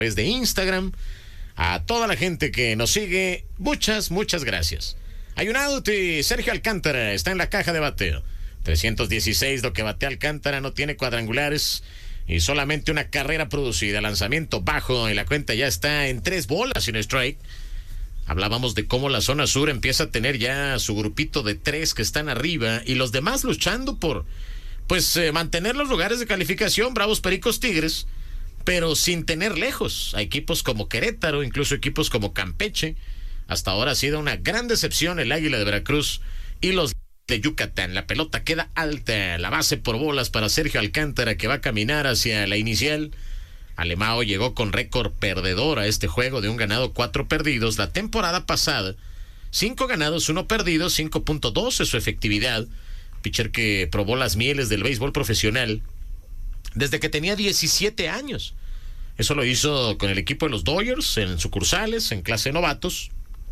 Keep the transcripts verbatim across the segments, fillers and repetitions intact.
de Instagram. A toda la gente que nos sigue, muchas, muchas gracias. Hay un out y Sergio Alcántara está en la caja de bateo. trescientos dieciséis lo que batea Alcántara, no tiene cuadrangulares y solamente una carrera producida. Lanzamiento bajo y la cuenta ya está en tres bolas sin strike. Hablábamos de cómo la zona sur empieza a tener ya su grupito de tres que están arriba y los demás luchando por, pues, eh, mantener los lugares de calificación. Bravos, Pericos, Tigres, pero sin tener lejos a equipos como Querétaro, incluso equipos como Campeche. Hasta ahora ha sido una gran decepción el Águila de Veracruz y los de Yucatán. La pelota queda alta, la base por bolas para Sergio Alcántara, que va a caminar hacia la inicial. Alemão llegó con récord perdedor a este juego de un ganado, cuatro perdidos. La temporada pasada, cinco ganados, uno perdido, cinco punto doce su efectividad. Pitcher que probó las mieles del béisbol profesional desde que tenía diecisiete años. Eso lo hizo con el equipo de los Dodgers, en sucursales, en clase novatos.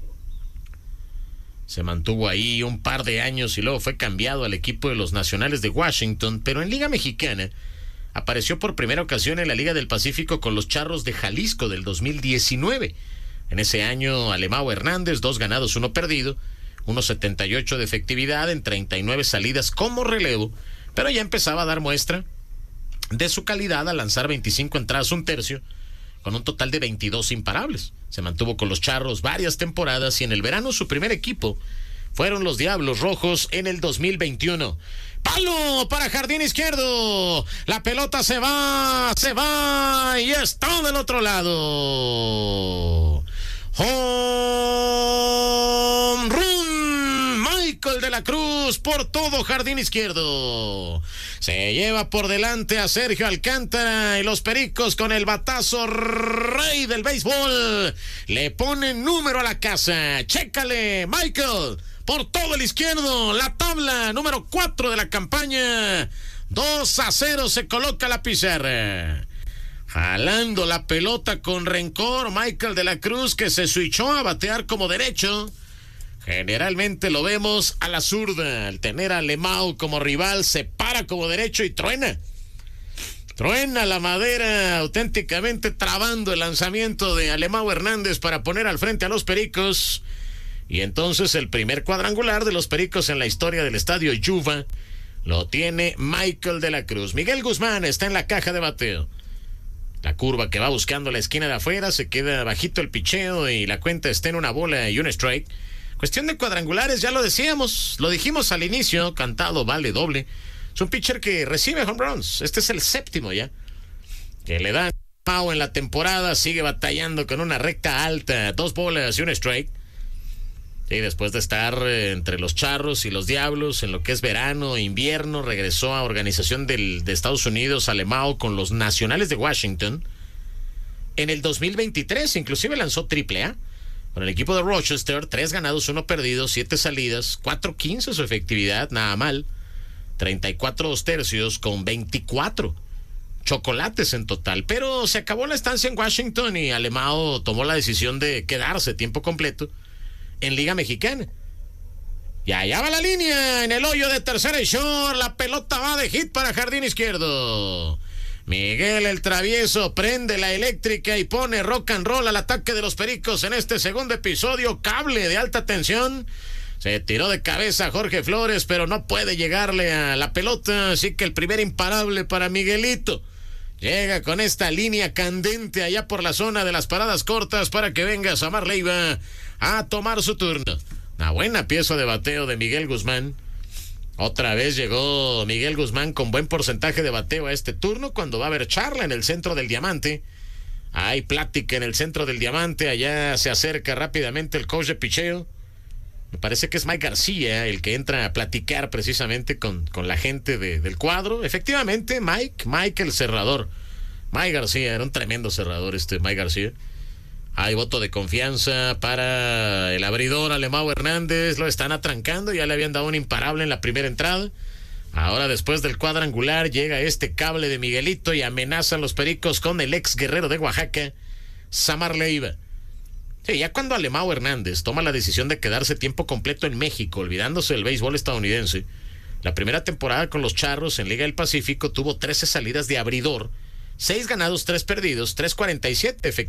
Se mantuvo ahí un par de años y luego fue cambiado al equipo de los Nacionales de Washington, pero en Liga Mexicana apareció por primera ocasión en la Liga del Pacífico con los Charros de Jalisco del dos mil diecinueve. En ese año, Alemão Hernández, dos ganados, uno perdido, uno setenta y ocho de efectividad en treinta y nueve salidas como relevo, pero ya empezaba a dar muestra de su calidad al lanzar veinticinco entradas, un tercio, con un total de veintidós imparables. Se mantuvo con los Charros varias temporadas y en el verano su primer equipo fueron los Diablos Rojos en el dos mil veintiuno. ¡Palo para jardín izquierdo! La pelota se va, se va y está del otro lado. ¡Home run! Michael de la Cruz por todo jardín izquierdo. Se lleva por delante a Sergio Alcántara y los Pericos con el batazo rey del béisbol. Le ponen número a la casa. Chécale, Michael, por todo el izquierdo. La tabla número cuatro de la campaña. dos a cero se coloca la pizarra. Jalando la pelota con rencor, Michael de la Cruz, que se switchó a batear como derecho. Generalmente lo vemos a la zurda. Al tener a Alemão como rival, se para como derecho y truena. Truena la madera, auténticamente trabando el lanzamiento de Alemão Hernández para poner al frente a los Pericos. Y entonces el primer cuadrangular de los Pericos en la historia del Estadio Yuva lo tiene Michael de la Cruz. Miguel Guzmán está en la caja de bateo. La curva que va buscando la esquina de afuera, se queda bajito el picheo y la cuenta está en una bola y un strike. Cuestión de cuadrangulares, ya lo decíamos, lo dijimos al inicio, cantado, vale doble. Es un pitcher que recibe home runs, este es el séptimo ya, que le dan Mau en la temporada, sigue batallando con una recta alta, dos bolas y un strike. Y después de estar eh, entre los Charros y los Diablos en lo que es verano e invierno, regresó a organización del, de Estados Unidos, Alemão, con los Nacionales de Washington. En el dos mil veintitrés inclusive lanzó triple A con el equipo de Rochester, tres ganados, uno perdido, siete salidas, cuatro quince su efectividad, nada mal, treinta y cuatro dos tercios con veinticuatro chocolates en total. Pero se acabó la estancia en Washington y Alemão tomó la decisión de quedarse tiempo completo en Liga Mexicana. Y allá va la línea, en el hoyo de tercera y short, la pelota va de hit para jardín izquierdo. Miguel el Travieso prende la eléctrica y pone rock and roll al ataque de los Pericos en este segundo episodio. Cable de alta tensión. Se tiró de cabeza Jorge Flores, pero no puede llegarle a la pelota, así que el primer imparable para Miguelito. Llega con esta línea candente allá por la zona de las paradas cortas para que venga Samar Leiva a tomar su turno. Una buena pieza de bateo de Miguel Guzmán. Otra vez llegó Miguel Guzmán con buen porcentaje de bateo a este turno, cuando va a haber charla en el centro del Diamante. Hay plática en el centro del Diamante, allá se acerca rápidamente el coach de picheo. Me parece que es Mike García el que entra a platicar precisamente con, con la gente de, del cuadro. Efectivamente, Mike, Mike el cerrador. Mike García, era un tremendo cerrador este Mike García. Hay voto de confianza para el abridor Alemão Hernández, lo están atrancando, ya le habían dado un imparable en la primera entrada. Ahora, después del cuadrangular, llega este cable de Miguelito y amenazan los Pericos con el ex guerrero de Oaxaca, Samar Leiva. Sí, ya cuando Alemão Hernández toma la decisión de quedarse tiempo completo en México, olvidándose del béisbol estadounidense, la primera temporada con los Charros en Liga del Pacífico tuvo trece salidas de abridor, seis ganados, tres perdidos, tres cuarenta y siete efectivamente.